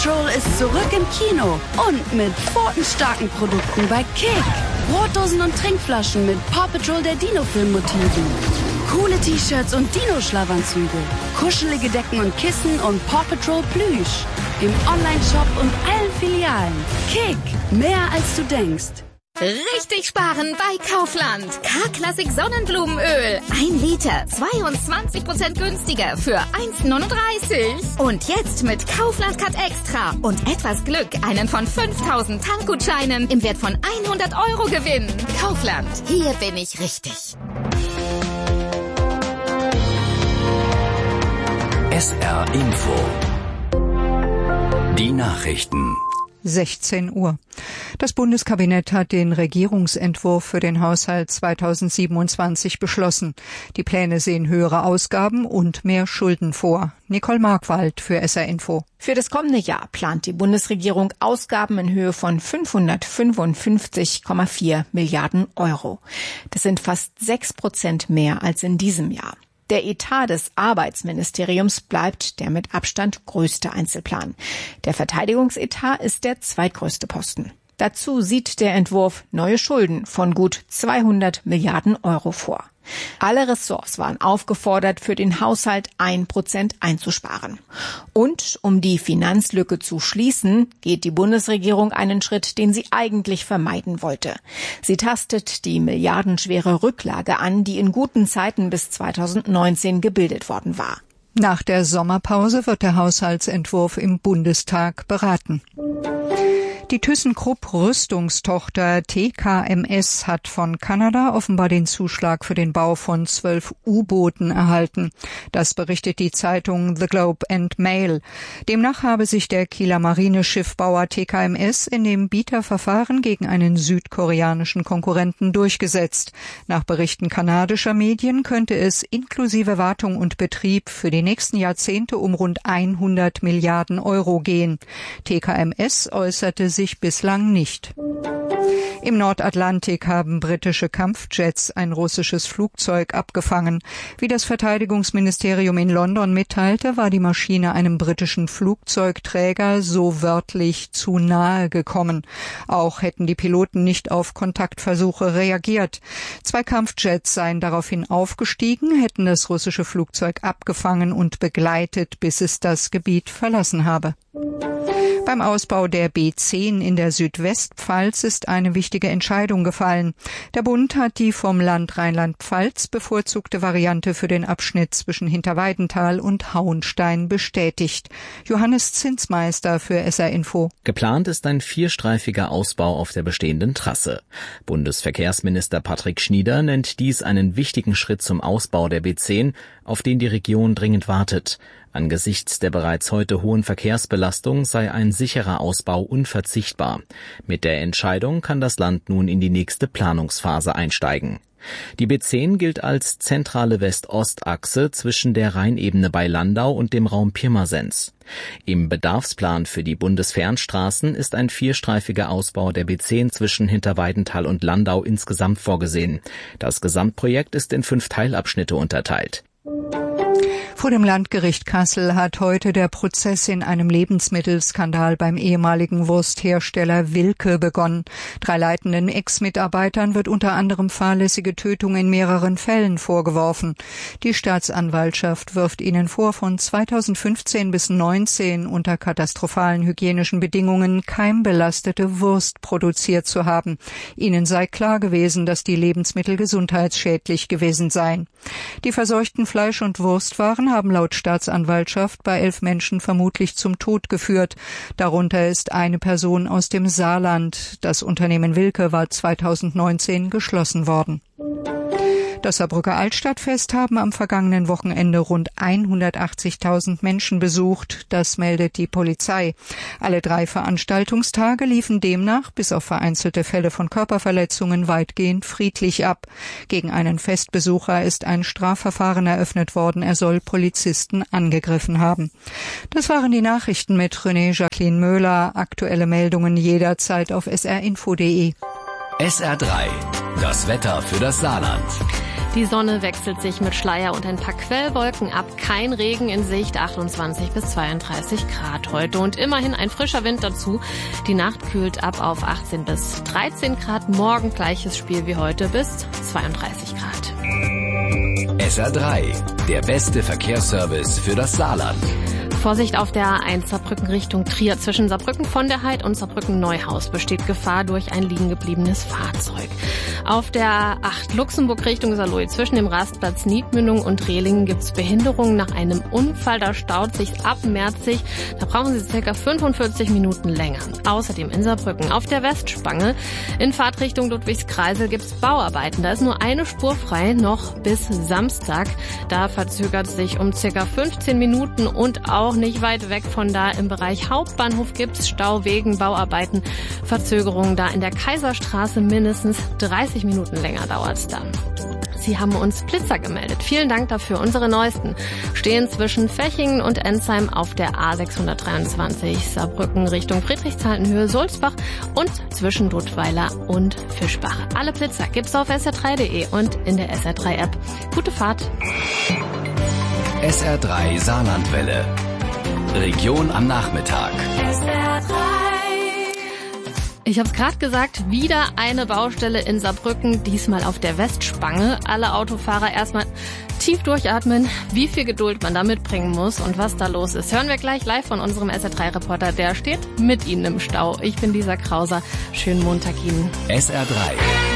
Patrol ist zurück im Kino und mit pfotenstarken Produkten bei Kick. Brotdosen und Trinkflaschen mit Paw Patrol der Dino-Film-Motiven. Coole T-Shirts und Dino-Schlafanzüge. Kuschelige Decken und Kissen und Paw Patrol Plüsch. Im Online-Shop und allen Filialen. Kick, mehr als du denkst. Richtig sparen bei Kaufland. K-Klassik Sonnenblumenöl. 1 Liter, 22% günstiger für 1,39. Und jetzt mit Kaufland Cut Extra und etwas Glück einen von 5.000 Tankgutscheinen im Wert von 100 € gewinnen. Kaufland, hier bin ich richtig. SR Info. Die Nachrichten. 16 Uhr. Das Bundeskabinett hat den Regierungsentwurf für den Haushalt 2027 beschlossen. Die Pläne sehen höhere Ausgaben und mehr Schulden vor. Nicole Markwald für SR Info. Für das kommende Jahr plant die Bundesregierung Ausgaben in Höhe von 555,4 Milliarden €. Das sind fast 6% mehr als in diesem Jahr. Der Etat des Arbeitsministeriums bleibt der mit Abstand größte Einzelplan. Der Verteidigungsetat ist der zweitgrößte Posten. Dazu sieht der Entwurf neue Schulden von gut 200 Milliarden € vor. Alle Ressorts waren aufgefordert, für den Haushalt 1% einzusparen. Und um die Finanzlücke zu schließen, geht die Bundesregierung einen Schritt, den sie eigentlich vermeiden wollte. Sie tastet die milliardenschwere Rücklage an, die in guten Zeiten bis 2019 gebildet worden war. Nach der Sommerpause wird der Haushaltsentwurf im Bundestag beraten. Die ThyssenKrupp Rüstungstochter TKMS hat von Kanada offenbar den Zuschlag für den Bau von 12 U-Booten erhalten. Das berichtet die Zeitung The Globe and Mail. Demnach habe sich der Kieler Marineschiffbauer TKMS in dem Bieterverfahren gegen einen südkoreanischen Konkurrenten durchgesetzt. Nach Berichten kanadischer Medien könnte es inklusive Wartung und Betrieb für die nächsten Jahrzehnte um rund 100 Milliarden € gehen. TKMS äußerte sich bislang nicht. Im Nordatlantik haben britische Kampfjets ein russisches Flugzeug abgefangen. Wie das Verteidigungsministerium in London mitteilte, war die Maschine einem britischen Flugzeugträger so wörtlich zu nahe gekommen. Auch hätten die Piloten nicht auf Kontaktversuche reagiert. 2 Kampfjets seien daraufhin aufgestiegen, hätten das russische Flugzeug abgefangen und begleitet, bis es das Gebiet verlassen habe. Beim Ausbau der B10 in der Südwestpfalz ist eine wichtige Entscheidung gefallen. Der Bund hat die vom Land Rheinland-Pfalz bevorzugte Variante für den Abschnitt zwischen Hinterweidenthal und Hauenstein bestätigt. Johannes Zinsmeister für SR Info. Geplant ist ein 4-streifiger Ausbau auf der bestehenden Trasse. Bundesverkehrsminister Patrick Schnieder nennt dies einen wichtigen Schritt zum Ausbau der B10, auf den die Region dringend wartet. Angesichts der bereits heute hohen Verkehrsbelastung sei ein sicherer Ausbau unverzichtbar. Mit der Entscheidung kann das Land nun in die nächste Planungsphase einsteigen. Die B10 gilt als zentrale West-Ost-Achse zwischen der Rheinebene bei Landau und dem Raum Pirmasens. Im Bedarfsplan für die Bundesfernstraßen ist ein 4-streifiger Ausbau der B10 zwischen Hinterweidenthal und Landau insgesamt vorgesehen. Das Gesamtprojekt ist in 5 Teilabschnitte unterteilt. Vor dem Landgericht Kassel hat heute der Prozess in einem Lebensmittelskandal beim ehemaligen Wursthersteller Wilke begonnen. 3 leitenden Ex-Mitarbeitern wird unter anderem fahrlässige Tötung in mehreren Fällen vorgeworfen. Die Staatsanwaltschaft wirft ihnen vor, von 2015 bis 2019 unter katastrophalen hygienischen Bedingungen keimbelastete Wurst produziert zu haben. Ihnen sei klar gewesen, dass die Lebensmittel gesundheitsschädlich gewesen seien. Die verseuchten Fleisch- und Wurstwaren haben laut Staatsanwaltschaft bei 11 Menschen vermutlich zum Tod geführt. Darunter ist eine Person aus dem Saarland. Das Unternehmen Wilke war 2019 geschlossen worden. Das Saarbrücker Altstadtfest haben am vergangenen Wochenende rund 180.000 Menschen besucht. Das meldet die Polizei. Alle 3 Veranstaltungstage liefen demnach, bis auf vereinzelte Fälle von Körperverletzungen, weitgehend friedlich ab. Gegen einen Festbesucher ist ein Strafverfahren eröffnet worden. Er soll Polizisten angegriffen haben. Das waren die Nachrichten mit René Jacqueline Möhler. Aktuelle Meldungen jederzeit auf srinfo.de. SR3, das Wetter für das Saarland. Die Sonne wechselt sich mit Schleier und ein paar Quellwolken ab. Kein Regen in Sicht, 28 bis 32 Grad heute und immerhin ein frischer Wind dazu. Die Nacht kühlt ab auf 18 bis 13 Grad. Morgen gleiches Spiel wie heute bis 32 Grad. SR3, der beste Verkehrsservice für das Saarland. Vorsicht auf der A1 Saarbrücken Richtung Trier. Zwischen Saarbrücken von der Heid und Saarbrücken Neuhaus besteht Gefahr durch ein liegen gebliebenes Fahrzeug. Auf der A8 Luxemburg Richtung Saarlouis zwischen dem Rastplatz Niedmündung und Rehlingen gibt es Behinderungen nach einem Unfall. Da staut sich ab Merzig. Da brauchen Sie ca. 45 Minuten länger. Außerdem in Saarbrücken auf der Westspange in Fahrtrichtung Ludwigskreisel gibt es Bauarbeiten. Da ist nur eine Spur frei, noch bis Samstag. Da verzögert sich um ca. 15 Minuten und auch nicht weit weg von da im Bereich Hauptbahnhof gibt's Stau wegen Bauarbeiten. Verzögerungen da in der Kaiserstraße mindestens 30 Minuten länger dauert's dann. Sie haben uns Blitzer gemeldet. Vielen Dank dafür. Unsere neuesten stehen zwischen Fechingen und Ensheim auf der A623 Saarbrücken Richtung Friedrichshain-Höhe Sulzbach und zwischen Duttweiler und Fischbach. Alle Blitzer gibt's auf sr3.de und in der SR3-App. Gute Fahrt. SR3 Saarlandwelle. Region am Nachmittag. Ich habe es gerade gesagt, wieder eine Baustelle in Saarbrücken, diesmal auf der Westspange. Alle Autofahrer erstmal tief durchatmen, wie viel Geduld man da mitbringen muss und was da los ist. Hören wir gleich live von unserem SR3-Reporter, der steht mit Ihnen im Stau. Ich bin Lisa Krauser. Schönen Montag Ihnen. SR3.